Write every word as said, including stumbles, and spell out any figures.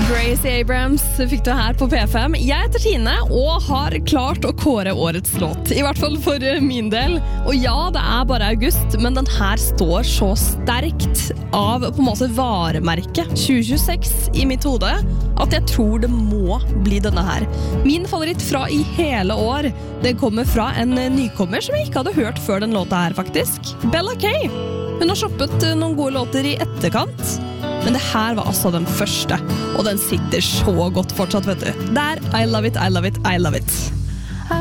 Gracie Abrams fikk du her på P fem. Jeg heter Tine og har klart å kåre årets låt, i hvert fall for min del. Og ja, det er bare august, men den her står så sterkt av på en måte varemerke tjue tjueseks i mitt hode, at jeg tror det må bli denne her. Min favoritt fra i hele år, den kommer fra en nykommer som jeg ikke hadde hørt før den låta her faktisk. Bella K. Hun har shoppet noen gode låter i etterkant, men det her var altså den første, og den sitter så godt fortsatt, vet du. Der, I love it, I love it, I love it.